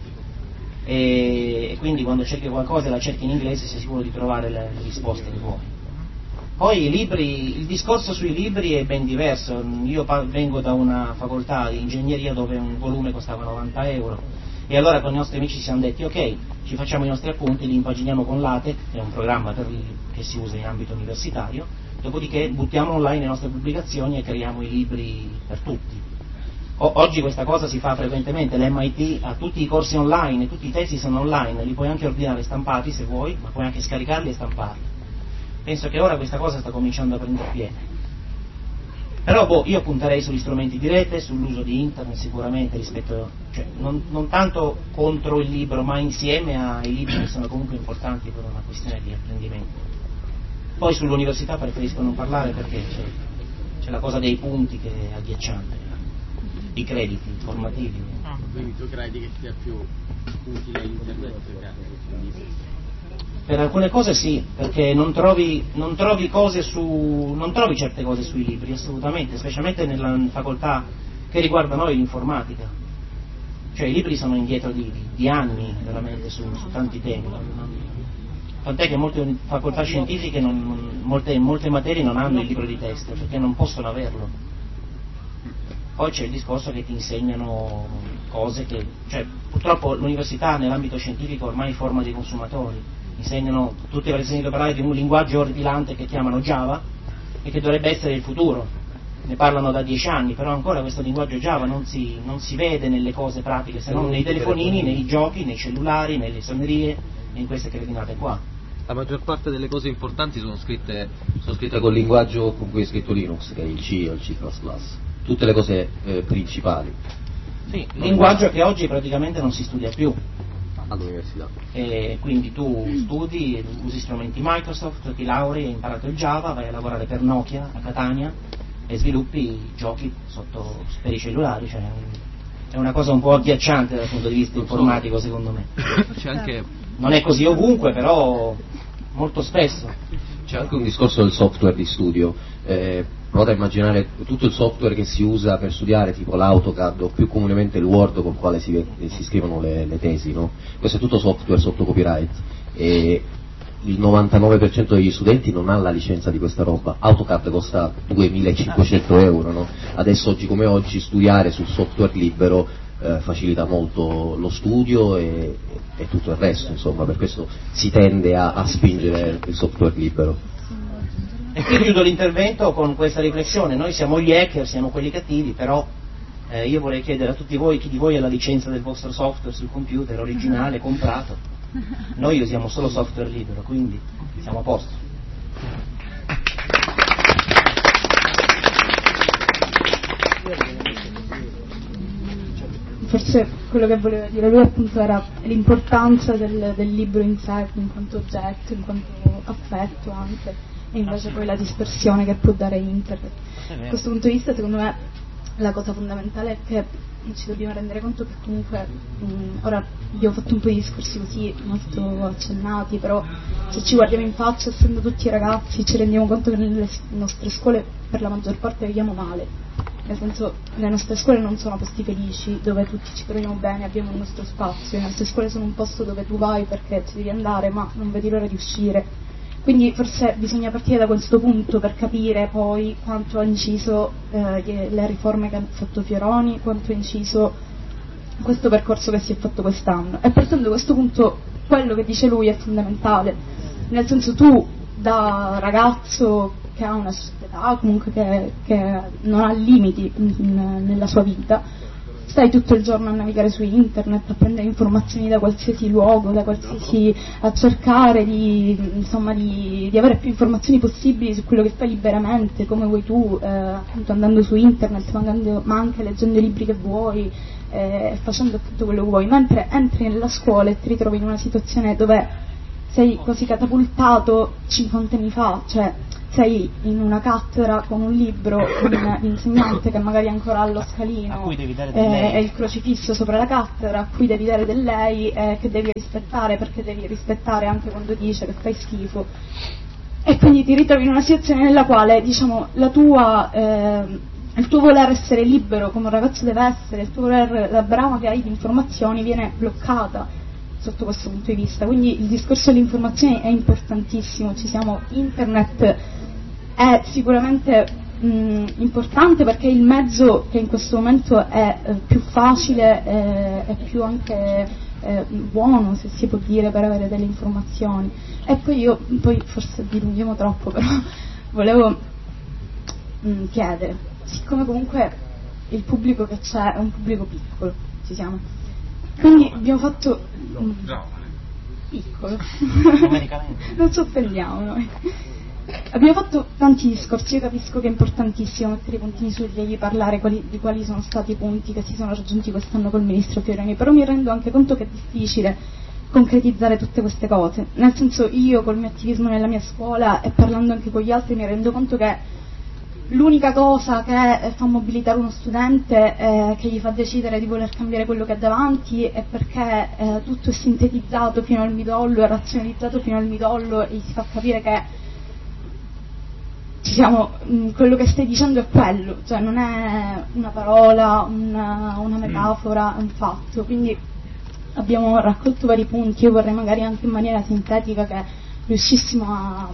e quindi quando cerchi qualcosa e la cerchi in inglese sei sicuro di trovare le risposte che vuoi. Poi i libri, il discorso sui libri è ben diverso. Io vengo da una facoltà di ingegneria dove un volume costava 90 euro e allora con i nostri amici ci siamo detti ok, ci facciamo i nostri appunti, li impaginiamo con LaTeX, che è un programma che si usa in ambito universitario, dopodiché buttiamo online le nostre pubblicazioni e creiamo i libri per tutti. Oggi questa cosa si fa frequentemente, l'MIT ha tutti i corsi online, tutti i testi sono online, li puoi anche ordinare stampati se vuoi, ma puoi anche scaricarli e stamparli. Penso che ora questa cosa sta cominciando a prendere piede. Però io punterei sugli strumenti di rete, sull'uso di internet sicuramente, rispetto, cioè, non tanto contro il libro, ma insieme ai libri che sono comunque importanti per una questione di apprendimento. Poi sull'università preferisco non parlare perché c'è la cosa dei punti che è agghiacciante, i crediti formativi. Quindi tu credi che sia più utile internet? Per alcune cose sì, perché non trovi certe cose sui libri, assolutamente, specialmente nella facoltà che riguarda noi l'informatica. Cioè i libri sono indietro di anni veramente su tanti temi. Tant'è che molte facoltà scientifiche, molte materie non hanno il libro di testo, perché non possono averlo. Poi c'è il discorso che ti insegnano cose che, cioè purtroppo l'università nell'ambito scientifico ormai forma dei consumatori. Insegnano, tutti avrete sentito parlare di un linguaggio orripilante che chiamano Java e che dovrebbe essere il futuro. Ne parlano da 10 anni, però ancora questo linguaggio Java non si vede nelle cose pratiche, se non nei telefonini, nei giochi, nei cellulari, nelle sonnerie e in queste cretinate qua. La maggior parte delle cose importanti sono scritte col linguaggio con cui è scritto Linux, che è il C o il C++. Tutte le cose principali. Sì, linguaggio che oggi praticamente non si studia più all'università. E quindi tu studi, usi strumenti Microsoft, ti laurei, hai imparato il Java, vai a lavorare per Nokia a Catania e sviluppi giochi per i cellulari, cioè è una cosa un po' agghiacciante dal punto di vista informatico secondo me. C'è anche... Non è così ovunque, però molto spesso. C'è anche un discorso del software di studio. Provate a immaginare tutto il software che si usa per studiare, tipo l'AutoCAD o più comunemente il Word con il quale si scrivono le tesi, no? Questo è tutto software sotto copyright e il 99% degli studenti non ha la licenza di questa roba. AutoCAD costa 2.500 euro, no? Adesso oggi come oggi studiare sul software libero facilita molto lo studio e tutto il resto, insomma, per questo si tende a spingere il software libero. E qui chiudo l'intervento con questa riflessione: noi siamo gli hacker, siamo quelli cattivi, però io vorrei chiedere a tutti voi chi di voi ha la licenza del vostro software sul computer originale comprato. Noi usiamo solo software libero, quindi siamo a posto. Forse quello che voleva dire lui appunto era l'importanza del libro in sé in quanto oggetto, in quanto affetto anche, e invece poi la dispersione che può dare internet. Da questo punto di vista secondo me la cosa fondamentale è che ci dobbiamo rendere conto che comunque ora abbiamo fatto un po' di discorsi così molto accennati, però se ci guardiamo in faccia, essendo tutti ragazzi, ci rendiamo conto che nelle nostre scuole per la maggior parte viviamo male. Nel senso, le nostre scuole non sono posti felici dove tutti ci troviamo bene, abbiamo il nostro spazio. Le nostre scuole sono un posto dove tu vai perché ci devi andare ma non vedi l'ora di uscire. Quindi forse bisogna partire da questo punto per capire poi quanto ha inciso le riforme che ha fatto Fioroni, quanto ha inciso questo percorso che si è fatto quest'anno. E partendo da questo punto quello che dice lui è fondamentale, nel senso tu da ragazzo che ha una società comunque che non ha limiti nella sua vita, stai tutto il giorno a navigare su internet, a prendere informazioni da qualsiasi luogo, a cercare di avere più informazioni possibili su quello che fai liberamente, come vuoi tu, appunto andando su internet, ma anche leggendo i libri che vuoi, facendo tutto quello che vuoi, mentre entri nella scuola e ti ritrovi in una situazione dove sei quasi catapultato 50 anni fa, cioè sei in una cattedra con un libro, con l'insegnante che magari ancora ha lo scalino e il crocifisso sopra la cattedra, a cui devi dare del lei, che devi rispettare, perché devi rispettare anche quando dice che fai schifo, e quindi ti ritrovi in una situazione nella quale, diciamo, il tuo voler essere libero come un ragazzo deve essere, il tuo voler, la brama che hai di informazioni viene bloccata sotto questo punto di vista. Quindi il discorso dell'informazione è importantissimo, internet è sicuramente importante perché è il mezzo che in questo momento è più facile e più anche buono, se si può dire, per avere delle informazioni. E poi forse dilunghiamo troppo, però volevo chiedere, siccome comunque il pubblico che c'è è un pubblico piccolo, ci siamo, quindi abbiamo fatto piccolo non ci offendiamo noi, abbiamo fatto tanti discorsi. Io capisco che è importantissimo mettere i puntini sugli i, parlare di quali sono stati i punti che si sono raggiunti quest'anno col ministro Fiorani, però mi rendo anche conto che è difficile concretizzare tutte queste cose, nel senso, io col mio attivismo nella mia scuola e parlando anche con gli altri mi rendo conto che l'unica cosa che fa mobilitare uno studente, che gli fa decidere di voler cambiare quello che ha davanti, è perché tutto è sintetizzato fino al midollo, è razionalizzato fino al midollo e gli si fa capire che quello che stai dicendo è quello, cioè non è una parola, una metafora, è un fatto. Quindi abbiamo raccolto vari punti, io vorrei magari anche in maniera sintetica che riuscissimo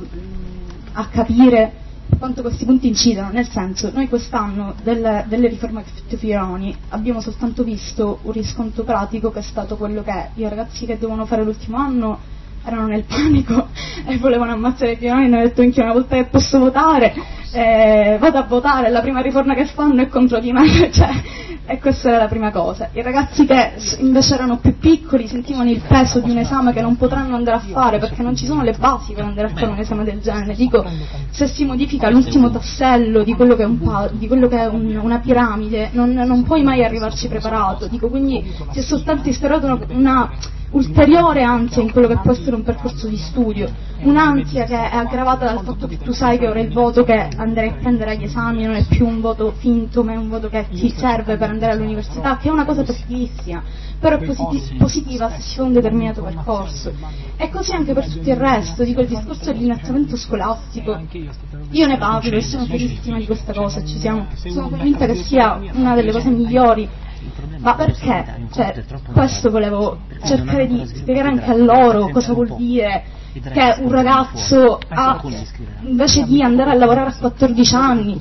a capire quanto questi punti incidono, nel senso, noi quest'anno delle riforme che ha fatto Fiorani abbiamo soltanto visto un riscontro pratico, che è stato quello che i ragazzi che devono fare l'ultimo anno erano nel panico e volevano ammazzare Fiorani, hanno detto: anche una volta che posso votare vado a votare, la prima riforma che fanno è contro di me, cioè, e questa era la prima cosa. I ragazzi che invece erano più piccoli sentivano il peso di un esame che non potranno andare a fare perché non ci sono le basi per andare a fare un esame del genere. Dico, se si modifica l'ultimo tassello di quello che è una piramide, non puoi mai arrivarci preparato. Dico, quindi si è soltanto instaurata una ulteriore ansia in quello che può essere un percorso di studio, un'ansia che è aggravata dal fatto che tu sai che ora il voto che andrai a prendere agli esami non è più un voto finto, ma è un voto che ti serve per andare all'università, che è una cosa positivissima, però è positiva se si fa un determinato percorso. E così anche per tutto il resto. Dico, il discorso dell'innalzamento scolastico, io ne parlo e sono felicissima di questa cosa, sono convinta che sia una delle cose migliori. Ma perché? Cioè, questo volevo cercare di spiegare anche a loro cosa vuol dire che un ragazzo invece di andare a lavorare a 14 anni,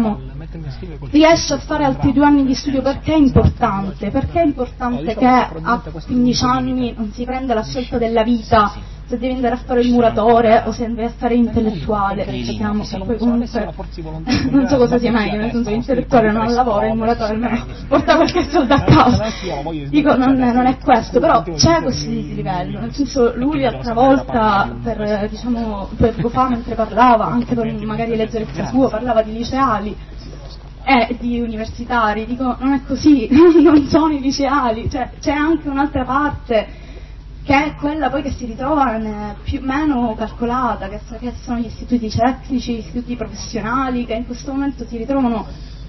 riesce a fare altri 2 anni di studio. Perché è importante? Perché è importante che a 15 anni non si prenda la scelta della vita, se devi andare a fare il muratore o se devi a fare intellettuale, poi comunque non so cosa sia meglio, nel senso che l'intellettuale non ha lavoro e il muratore almeno porta qualche soldo a casa. Dico, non è questo, però c'è questo dislivello, nel senso, lui l'altra volta per poco fa, mentre parlava, anche per magari leggerezza sua, parlava di liceali e di universitari. Dico, non è così, non sono i liceali, cioè c'è anche un'altra parte che è quella poi che si ritrova più o meno calcolata, che sono gli istituti tecnici, gli istituti professionali, che in questo momento si ritrovano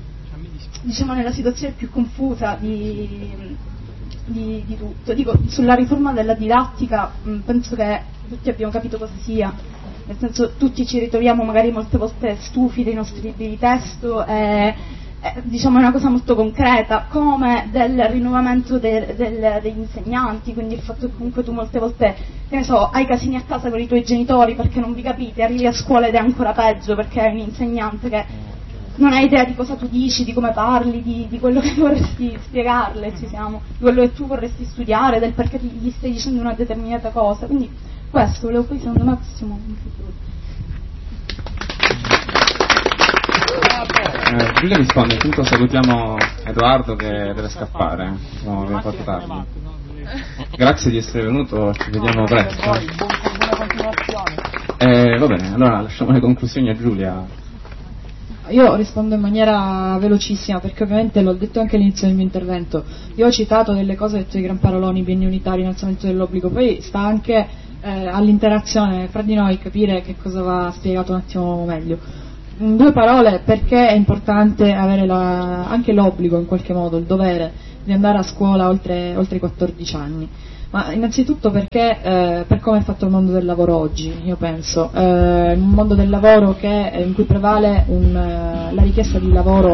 nella situazione più confusa di tutto. Dico, sulla riforma della didattica penso che tutti abbiamo capito cosa sia, nel senso, tutti ci ritroviamo magari molte volte stufi dei nostri libri di testo, è una cosa molto concreta, come del rinnovamento degli insegnanti, quindi il fatto che comunque tu molte volte, hai casini a casa con i tuoi genitori perché non vi capite, arrivi a scuola ed è ancora peggio perché hai un insegnante che non hai idea di cosa tu dici, di come parli, di quello che vorresti spiegarle, di quello che tu vorresti studiare, del perché gli stai dicendo una determinata cosa. Quindi questo volevo, poi secondo me possiamo concludere. Giulia risponde, intanto salutiamo Edoardo che deve scappare, no, abbiamo fatto tardi. Grazie di essere venuto, ci vediamo presto. Va bene, allora lasciamo le conclusioni a Giulia. Io rispondo in maniera velocissima perché ovviamente l'ho detto anche all'inizio del mio intervento. Io ho citato delle cose dette di gran paroloni, bienni unitari, innalzamento dell'obbligo, poi sta anche all'interazione fra di noi capire che cosa va spiegato un attimo meglio. In due parole, perché è importante avere anche l'obbligo in qualche modo, il dovere di andare a scuola oltre i 14 anni. Ma innanzitutto perché per come è fatto il mondo del lavoro oggi, io penso, un mondo del lavoro in cui prevale la richiesta di lavoro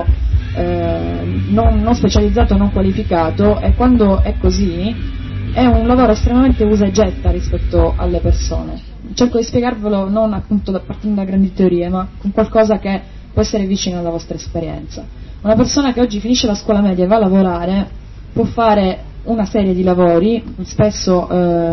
non specializzato, non qualificato, e quando è così è un lavoro estremamente usa e getta rispetto alle persone. Cerco di spiegarvelo non appunto partendo da grandi teorie, ma con qualcosa che può essere vicino alla vostra esperienza. Una persona che oggi finisce la scuola media e va a lavorare può fare una serie di lavori, spesso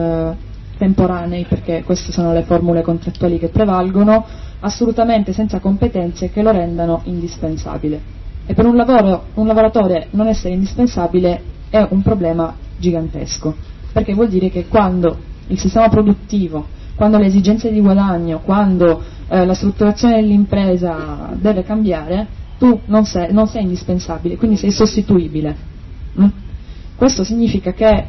temporanei, perché queste sono le formule contrattuali che prevalgono, assolutamente senza competenze che lo rendano indispensabile. E per un lavoratore non essere indispensabile è un problema gigantesco, perché vuol dire che quando il sistema produttivo, quando le esigenze di guadagno, quando la strutturazione dell'impresa deve cambiare, tu non sei indispensabile, quindi sei sostituibile. Questo significa che,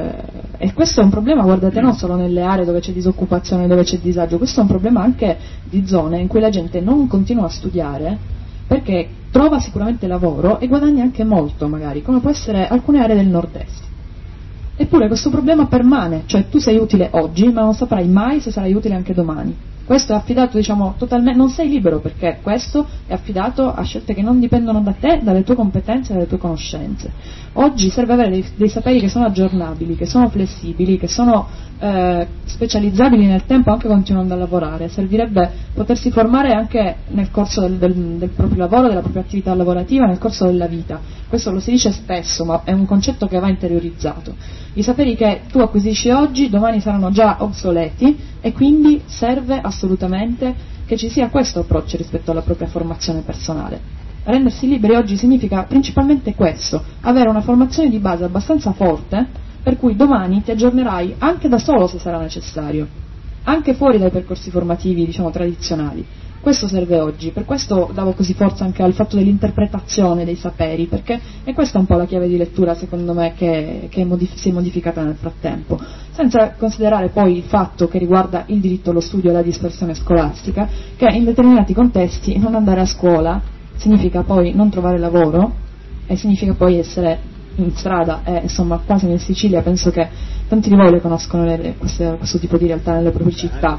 e questo è un problema, guardate, non solo nelle aree dove c'è disoccupazione, dove c'è disagio, questo è un problema anche di zone in cui la gente non continua a studiare perché trova sicuramente lavoro e guadagna anche molto magari, come può essere alcune aree del nord-est. Eppure questo problema permane, cioè tu sei utile oggi ma non saprai mai se sarai utile anche domani. Questo è affidato, totalmente, non sei libero perché questo è affidato a scelte che non dipendono da te, dalle tue competenze, dalle tue conoscenze. Oggi serve avere dei saperi che sono aggiornabili, che sono flessibili, che sono specializzabili nel tempo anche continuando a lavorare. Servirebbe potersi formare anche nel corso del proprio lavoro, della propria attività lavorativa, nel corso della vita. Questo lo si dice spesso, ma è un concetto che va interiorizzato. I saperi che tu acquisisci oggi, domani saranno già obsoleti e quindi serve assolutamente che ci sia questo approccio rispetto alla propria formazione personale. Rendersi liberi oggi significa principalmente questo, avere una formazione di base abbastanza forte per cui domani ti aggiornerai anche da solo se sarà necessario, anche fuori dai percorsi formativi tradizionali. Questo serve oggi, per questo davo così forza anche al fatto dell'interpretazione dei saperi, perché è questa un po' la chiave di lettura secondo me che si è modificata nel frattempo, senza considerare poi il fatto che riguarda il diritto allo studio e alla dispersione scolastica, che in determinati contesti non andare a scuola significa poi non trovare lavoro e significa poi essere in strada, e insomma quasi in Sicilia penso che tanti di voi le conoscono questo tipo di realtà nelle proprie città.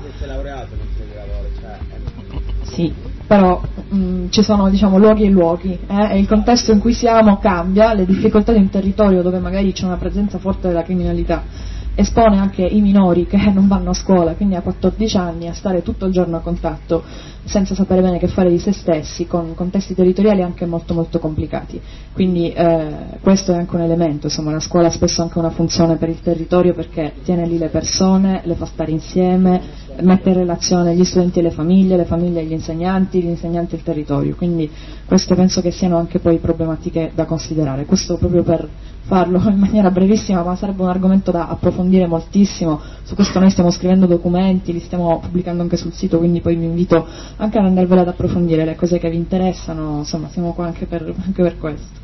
Sì, però ci sono luoghi e luoghi, e il contesto in cui siamo cambia, le difficoltà di un territorio dove magari c'è una presenza forte della criminalità espone anche i minori che non vanno a scuola, quindi a 14 anni, a stare tutto il giorno a contatto senza sapere bene che fare di se stessi, con contesti territoriali anche molto molto complicati. Quindi questo è anche un elemento, la scuola ha spesso anche una funzione per il territorio perché tiene lì le persone, le fa stare insieme, mette in relazione gli studenti e le famiglie e gli insegnanti e il territorio, quindi queste penso che siano anche poi problematiche da considerare. Questo proprio per farlo in maniera brevissima, ma sarebbe un argomento da approfondire moltissimo. Su questo noi stiamo scrivendo documenti, li stiamo pubblicando anche sul sito, quindi poi vi invito anche ad andarvela ad approfondire, le cose che vi interessano, siamo qua anche per questo.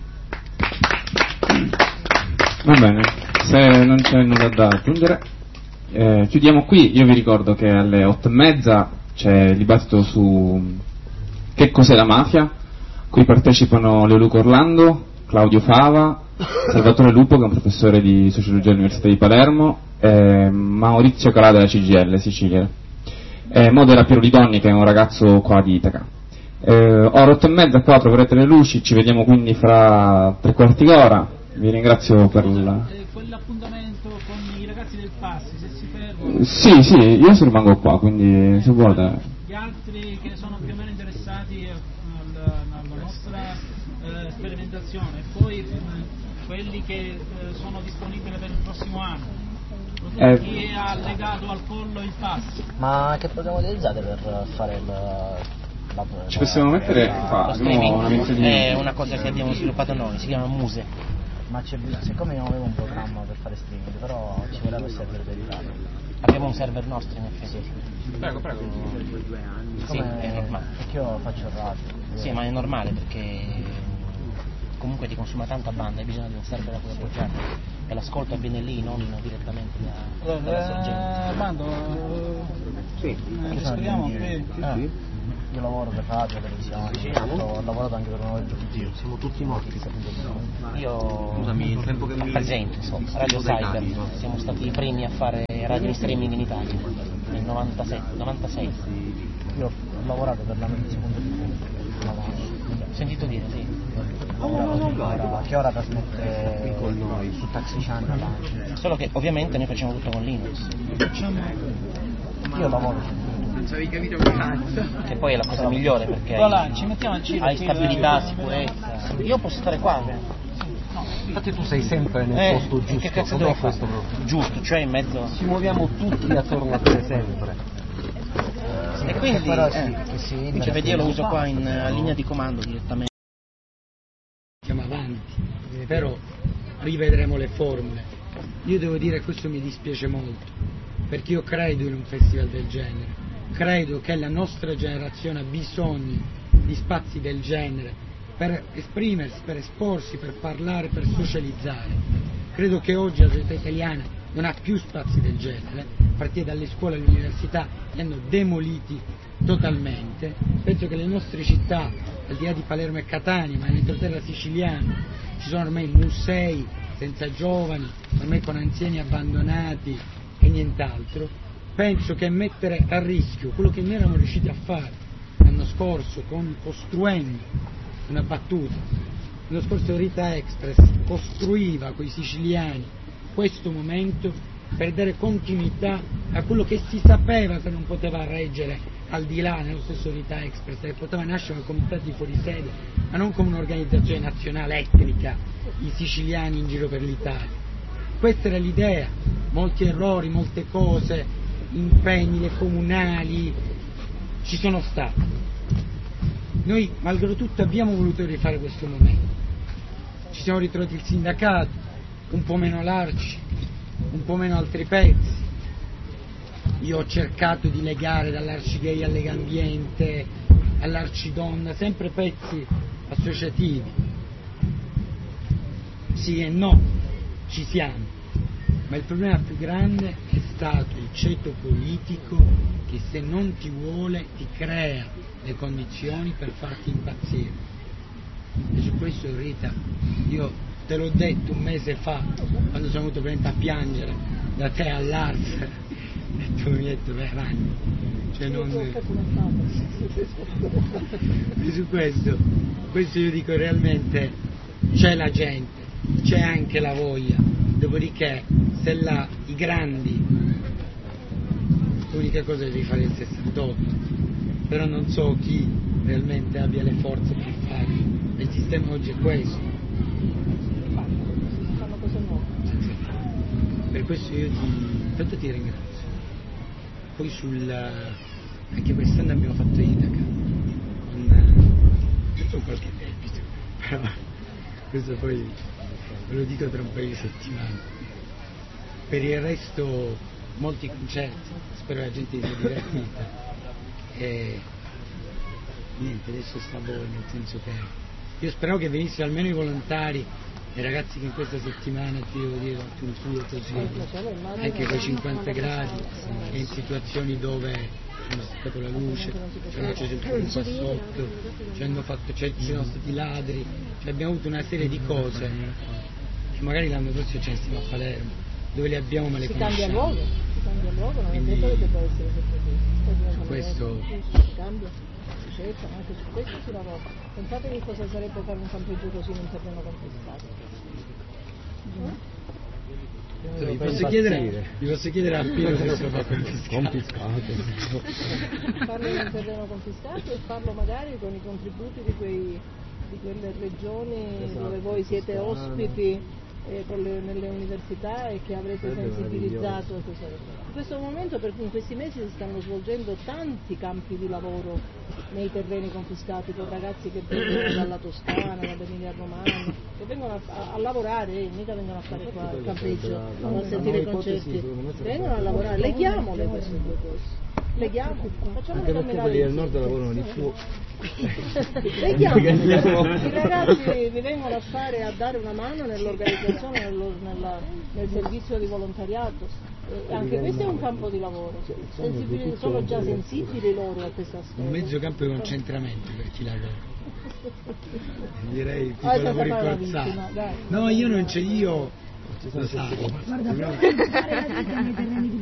Va bene, se non c'è nulla da aggiungere chiudiamo qui. Io vi ricordo che alle 8:30 c'è il dibattito su che cos'è la mafia, a cui partecipano Leoluca Orlando, Claudio Fava, Salvatore Lupo che è un professore di sociologia all'Università di Palermo, Maurizio Calà della CGIL Sicilia, modera Piero Lidonni che è un ragazzo qua di Itaca. Ora 8:30 qua troverete le luci, ci vediamo quindi fra 3/4 d'ora. Vi ringrazio per quell'appuntamento con i ragazzi del Passi, se si fermano. Sì, io se rimango qua, quindi se vuole. Gli altri che sono più o meno interessati alla nostra sperimentazione, poi quelli che sono disponibili per il prossimo anno, chi ha legato al collo il pass. Ma che programma utilizzate per fare il Ci possiamo mettere lo streaming è una cosa che abbiamo sviluppato noi, si chiama Muse. Ma siccome non avevo un programma per fare streaming, però ci voleva il server dedicato. Abbiamo un server nostro in effetti. Prego. Sì, è normale. Perché io faccio il radio. Sì, ma è normale perché comunque ti consuma tanta banda e bisogna di un server a cui appoggiarti e l'ascolto avviene lì, non direttamente dalla sorgente. Armando, speriamo che... Io lavoro per radio, televisione, ho lavorato anche per una radio. Siamo tutti morti. Io Scusami, il tempo che mi presento, insomma, Radio Cyber, siamo stati i primi a fare radio in streaming in Italia nel 96. Io ho lavorato per la Mendes.tv. Ho sentito dire, sì. Che ora trasmette con noi su Taxi Channel. Solo che ovviamente noi facciamo tutto con Linux. Io lavoro che poi è la cosa migliore perché hai stabilità, sicurezza. Io posso stare qua. Infatti tu sei sempre nel posto giusto. Che cazzo devo fare? Giusto, cioè in mezzo. Ci muoviamo tutti attorno a te sempre. E quindi cioè, io lo uso qua in linea di comando direttamente. Andiamo avanti, però rivedremo le formule. Io devo dire che questo mi dispiace molto, perché io credo in un festival del genere, credo che la nostra generazione ha bisogno di spazi del genere per esprimersi, per esporsi, per parlare, per socializzare. Credo che oggi la società italiana non ha più spazi del genere, a partire dalle scuole e all'università li hanno demoliti totalmente. Penso che le nostre città, al di là di Palermo e Catania, ma nell'entroterra siciliano, ci sono ormai musei senza giovani, ormai con anziani abbandonati e nient'altro. Penso che mettere a rischio quello che noi eravamo riusciti a fare l'anno scorso costruendo una battuta, l'anno scorso Rita Express costruiva coi siciliani questo momento per dare continuità a quello che si sapeva che non poteva reggere al di là nello stesso Rita Express, che poteva nascere come comunità di fuori sede, ma non come un'organizzazione nazionale etnica, i siciliani in giro per l'Italia. Questa era l'idea, molti errori, molte cose, impegni le comunali ci sono stati. Noi malgrado tutto abbiamo voluto rifare questo momento, ci siamo ritrovati il sindacato un po' meno l'Arci, un po' meno altri pezzi. Io ho cercato di legare dall'Arci Gay al Legambiente all'Arci Donna sempre pezzi associativi. Sì e no, ci siamo, ma il problema più grande è stato il ceto politico che se non ti vuole ti crea le condizioni per farti impazzire. E su questo, Rita, io te l'ho detto un mese fa quando sono venuto a piangere da te all'Arts, tu mi hai detto vai avanti, cioè non... e su questo io dico realmente c'è la gente, c'è anche la voglia, dopodiché se i grandi, l'unica cosa è di fare il 68, però non so chi realmente abbia le forze per farlo. Il sistema oggi è questo. Fanno cose nuove. Per questo io tanto ti ringrazio. Poi anche quest'anno abbiamo fatto Itaca con qualche debito, però questo poi ve lo dico tra un paio di settimane. Per il resto molti concerti, spero la gente sia divertita e niente, adesso sta a voi, nel senso che io speravo che venissero almeno i volontari, i ragazzi che in questa settimana ti devo dire un tour così, anche con 50 gradi e in situazioni dove hanno staccato la luce, ci hanno acceso il fuoco qua sotto, ci sono stati ladri, cioè abbiamo avuto una serie di cose che magari l'anno prossimo ce ne stiamo a Palermo, dove le abbiamo ma le conosciamo. Si cambia luogo, non è detto che debba essere sempre così. Questo si cambia. Certo, anche su questo si lavora. Pensate che cosa sarebbe fare un campeggio così in un terreno confiscato? Vi posso chiedere a Piero se lo fa confiscato. Farlo in un terreno confiscato e farlo magari con i contributi di quelle regioni dove voi siete ospiti nelle università e che avrete sensibilizzato a questa cosa. In questo momento, in questi mesi si stanno svolgendo tanti campi di lavoro nei terreni confiscati con ragazzi che vengono dalla Toscana, dall'Emilia Romagna, che vengono a lavorare, mica vengono a fare qua il campeggio, a sentire i concerti, vengono a lavorare, leghiamole queste due cose. Leghiamo, facciamo anche perché quelli del nord lavorano di più. Leghiamo, i ragazzi vi vengono a dare una mano nell'organizzazione, nel servizio di volontariato. Anche questo è un campo di lavoro. Sono già sensibili loro a questa storia. Un mezzo campo di concentramento per chi lavora. Direi tipo lavori forzati. No, io non c'è, io lo sai.